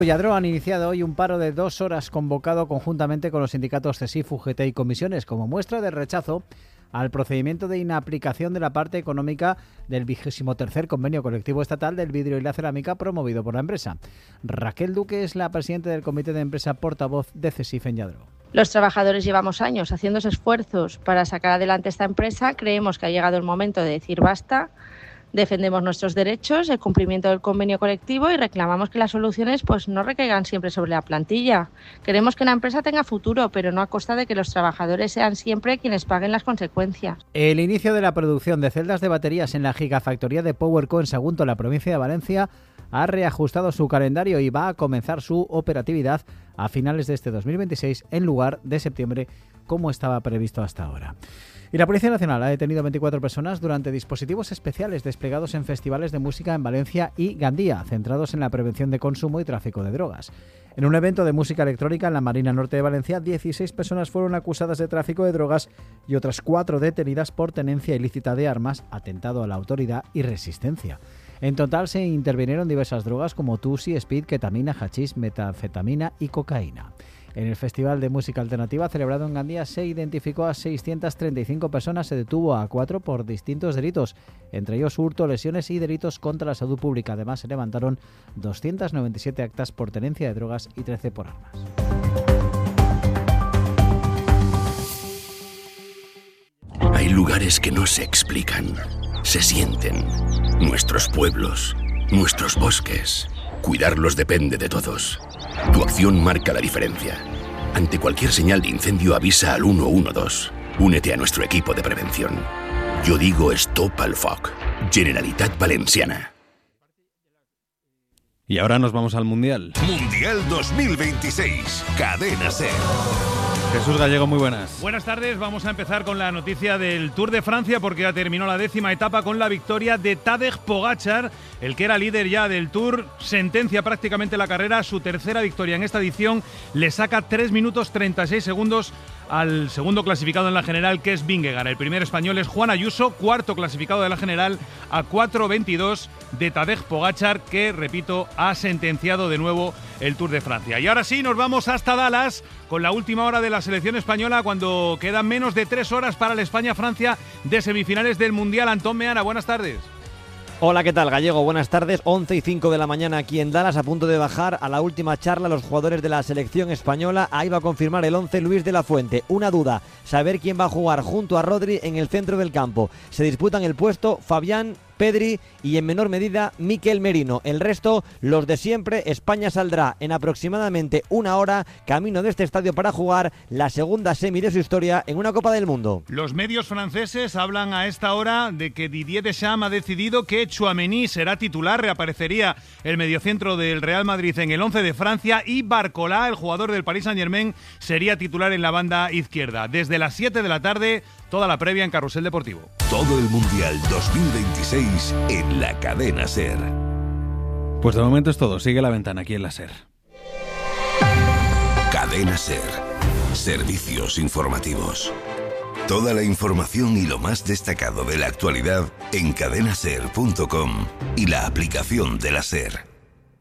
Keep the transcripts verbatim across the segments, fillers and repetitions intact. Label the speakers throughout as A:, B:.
A: Lladró han iniciado hoy un paro de dos horas convocado conjuntamente con los sindicatos CESIF, U G T y comisiones como muestra de rechazo al procedimiento de inaplicación de la parte económica del vigésimo tercer convenio colectivo estatal del vidrio y la cerámica promovido por la empresa. Raquel Duque es la presidenta del comité de empresa portavoz de CESIF en Lladró.
B: Los trabajadores llevamos años haciendo esfuerzos para sacar adelante esta empresa. Creemos que ha llegado el momento de decir basta. Defendemos nuestros derechos, el cumplimiento del convenio colectivo y reclamamos que las soluciones pues, no recaigan siempre sobre la plantilla. Queremos que la empresa tenga futuro, pero no a costa de que los trabajadores sean siempre quienes paguen las consecuencias.
A: El inicio de la producción de celdas de baterías en la gigafactoría de PowerCo en Sagunto, la provincia de Valencia, ha reajustado su calendario y va a comenzar su operatividad a finales de este dos mil veintiséis en lugar de septiembre, como estaba previsto hasta ahora. Y la Policía Nacional ha detenido veinticuatro personas durante dispositivos especiales desplegados en festivales de música en Valencia y Gandía, centrados en la prevención de consumo y tráfico de drogas. En un evento de música electrónica en la Marina Norte de Valencia, dieciséis personas fueron acusadas de tráfico de drogas y otras cuatro detenidas por tenencia ilícita de armas, atentado a la autoridad y resistencia. En total se intervinieron diversas drogas como tusi, speed, ketamina, hachís, metanfetamina y cocaína. En el Festival de Música Alternativa celebrado en Gandía se identificó a seiscientas treinta y cinco personas, se detuvo a cuatro por distintos delitos, entre ellos hurto, lesiones y delitos contra la salud pública. Además se levantaron doscientas noventa y siete actas por tenencia de drogas y trece por armas.
C: Hay lugares que no se explican, se sienten. Nuestros pueblos, nuestros bosques. Cuidarlos depende de todos. Tu acción marca la diferencia. Ante cualquier señal de incendio avisa al uno uno dos. Únete a nuestro equipo de prevención. Yo digo Stop al Foc. Generalitat Valenciana.
D: Y ahora nos vamos al Mundial.
E: Mundial dos mil veintiséis. Cadena SER.
D: Jesús Gallego, muy buenas.
F: Buenas tardes, vamos a empezar con la noticia del Tour de Francia porque ya terminó la décima etapa con la victoria de Tadej Pogačar, el que era líder ya del Tour, sentencia prácticamente la carrera, su tercera victoria en esta edición, le saca tres minutos treinta y seis segundos al segundo clasificado en la general, que es Vingegaard. El primer español es Juan Ayuso, cuarto clasificado de la general, a cuatro veintidós de Tadej Pogačar, que, repito, ha sentenciado de nuevo el Tour de Francia. Y ahora sí, nos vamos hasta Dallas con la última hora de la selección española, cuando quedan menos de tres horas para la España-Francia de semifinales del Mundial. Antón Meana, buenas tardes.
G: Hola, ¿qué tal, Gallego? Buenas tardes. once y cinco de la mañana aquí en Dallas, a punto de bajar a la última charla los jugadores de la selección española. Ahí va a confirmar el once Luis de la Fuente. Una duda, saber quién va a jugar junto a Rodri en el centro del campo. Se disputan el puesto Fabián, Pedri y en menor medida Mikel Merino. El resto, los de siempre. España saldrá en aproximadamente una hora camino de este estadio para jugar la segunda semi de su historia en una Copa del Mundo.
F: Los medios franceses hablan a esta hora de que Didier Deschamps ha decidido que Tchouaméni será titular, reaparecería el mediocentro del Real Madrid en el once de Francia y Barcola, el jugador del Paris Saint-Germain, sería titular en la banda izquierda. Desde las siete de la tarde, toda la previa en Carrusel Deportivo.
E: Todo el Mundial dos mil veintiséis en la cadena SER.
D: Pues de momento es todo. Sigue la ventana aquí en la SER.
E: Cadena SER. Servicios informativos. Toda la información y lo más destacado de la actualidad en cadena ser punto com y la aplicación de la SER.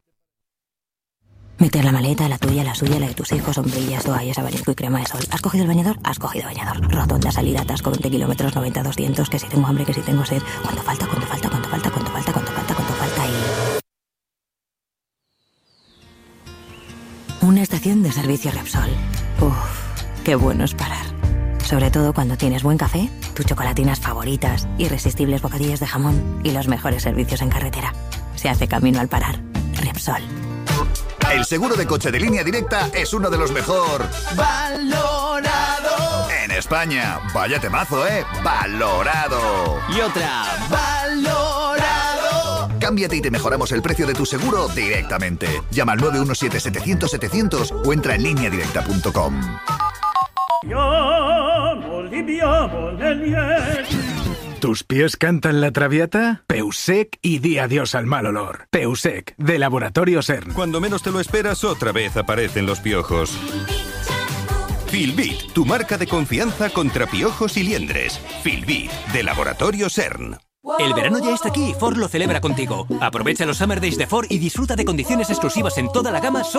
H: Meter la maleta, la tuya, la suya, la de tus hijos, sombrillas, toallas, abanico y crema de sol. ¿Has cogido el bañador? Has cogido bañador. Rotonda, salida, atasco, veinte kilómetros, noventa, doscientos, que si tengo hambre, que si tengo sed. ¿Cuánto falta? ¿Cuánto falta? ¿Cuánto falta? ¿Cuánto falta? ¿Cuánto falta? ¿Cuánto falta? Y... una estación de servicio Repsol. Uff, qué bueno es parar. Sobre todo cuando tienes buen café, tus chocolatinas favoritas, irresistibles bocadillos de jamón y los mejores servicios en carretera. Se hace camino al parar. Repsol.
I: El seguro de coche de Línea Directa es uno de los mejor valorado en España. Vaya temazo, ¿eh? Valorado.
G: Y otra.
I: Valorado. Cámbiate y te mejoramos el precio de tu seguro directamente. Llama al nueve uno siete, setecientos, setecientos o entra en línea directa punto com.
J: ¿Tus pies cantan la traviata? Peusec y di adiós al mal olor. Peusec, de Laboratorio CERN.
K: Cuando menos te lo esperas, otra vez aparecen los piojos. Filbit, tu marca de confianza contra piojos y liendres. Filbit, de Laboratorio CERN.
L: El verano ya está aquí y Ford lo celebra contigo. Aprovecha los Summer Days de Ford y disfruta de condiciones exclusivas en toda la gama solo